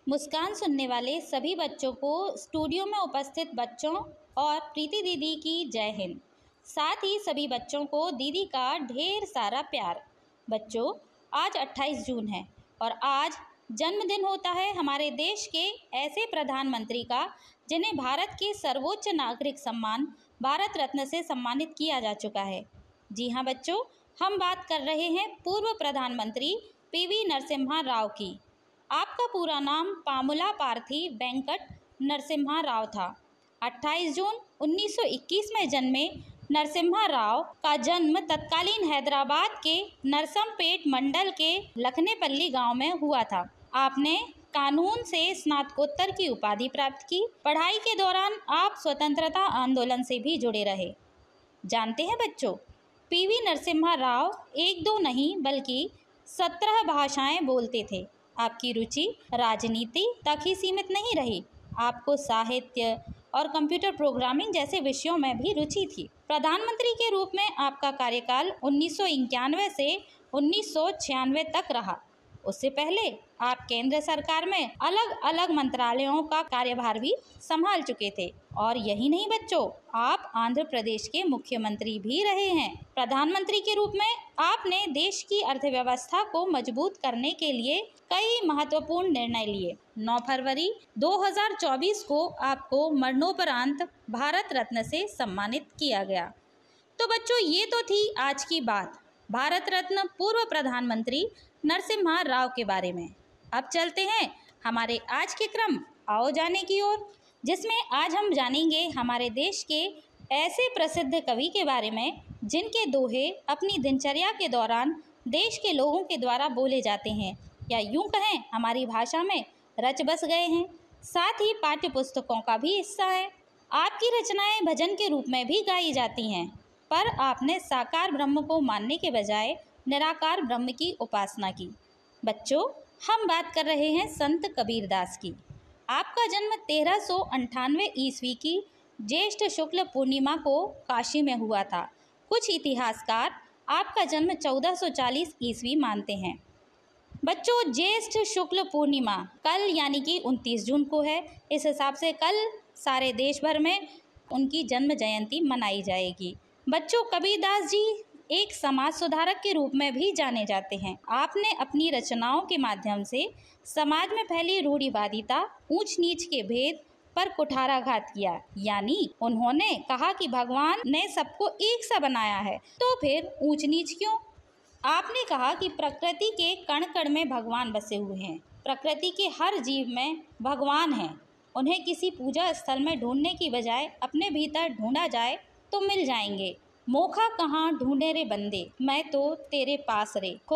मुस्कान सुनने वाले सभी बच्चों को स्टूडियो में उपस्थित बच्चों और प्रीति दीदी की जय हिंद। साथ ही सभी बच्चों को दीदी का ढेर सारा प्यार। बच्चों, आज 28 जून है और आज जन्मदिन होता है हमारे देश के ऐसे प्रधानमंत्री का जिन्हें भारत के सर्वोच्च नागरिक सम्मान भारत रत्न से सम्मानित किया जा चुका है। जी हाँ बच्चों, हम बात कर रहे हैं पूर्व प्रधानमंत्री पीवी नरसिम्हा राव की। आपका पूरा नाम पामुला पार्थी वेंकट नरसिम्हा राव था। 28 जून 1921 में जन्मे नरसिम्हा राव का जन्म तत्कालीन हैदराबाद के नरसमपेट मंडल के लखनेपल्ली गांव में हुआ था। आपने कानून से स्नातकोत्तर की उपाधि प्राप्त की। पढ़ाई के दौरान आप स्वतंत्रता आंदोलन से भी जुड़े रहे। जानते हैं बच्चों, पीवी नरसिम्हा राव एक दो नहीं बल्कि 17 भाषाएं बोलते थे। आपकी रुचि राजनीति तक ही सीमित नहीं रही, आपको साहित्य और कंप्यूटर प्रोग्रामिंग जैसे विषयों में भी रुचि थी। प्रधानमंत्री के रूप में आपका कार्यकाल 1991 से 1996 तक रहा। उससे पहले आप केंद्र सरकार में अलग अलग मंत्रालयों का कार्यभार भी संभाल चुके थे। और यही नहीं बच्चों, आप आंध्र प्रदेश के मुख्यमंत्री भी रहे हैं। प्रधानमंत्री के रूप में आपने देश की अर्थव्यवस्था को मजबूत करने के लिए कई महत्वपूर्ण निर्णय लिए। 9 फरवरी 2024 को आपको मरणोपरांत भारत रत्न से सम्मानित किया गया। तो बच्चों, ये तो थी आज की बात भारत रत्न पूर्व प्रधानमंत्री नरसिम्हा राव के बारे में। अब चलते हैं हमारे आज के क्रम आओ जाने की ओर, जिसमें आज हम जानेंगे हमारे देश के ऐसे प्रसिद्ध कवि के बारे में जिनके दोहे अपनी दिनचर्या के दौरान देश के लोगों के द्वारा बोले जाते हैं, या यूं कहें हमारी भाषा में रच बस गए हैं। साथ ही पाठ्य पुस्तकों का भी हिस्सा है। आपकी रचनाएं भजन के रूप में भी गाई जाती हैं, पर आपने साकार ब्रह्म को मानने के बजाय निराकार ब्रह्म की उपासना की। बच्चों, हम बात कर रहे हैं संत कबीरदास की। आपका जन्म 1398 ईस्वी की ज्येष्ठ शुक्ल पूर्णिमा को काशी में हुआ था। कुछ इतिहासकार आपका जन्म 1440 ईस्वी मानते हैं। बच्चों, ज्येष्ठ शुक्ल पूर्णिमा कल यानी कि 29 जून को है। इस हिसाब से कल सारे देश भर में उनकी जन्म जयंती मनाई जाएगी। बच्चों, कबीरदास जी एक समाज सुधारक के रूप में भी जाने जाते हैं। आपने अपनी रचनाओं के माध्यम से समाज में फैली रूढ़िवादिता, ऊंच नीच के भेद पर कुठाराघात किया। यानी उन्होंने कहा कि भगवान ने सबको एक सा बनाया है, तो फिर ऊंच नीच क्यों? आपने कहा कि प्रकृति के कण कण में भगवान बसे हुए हैं। प्रकृति के हर जीव में भगवान हैं। उन्हें किसी पूजा स्थल में ढूंढने की बजाय अपने भीतर ढूंढा जाए तो मिल जाएंगे। मोखा कहाँ ढूंढे रे बंदे, मैं तो तेरे पास रे।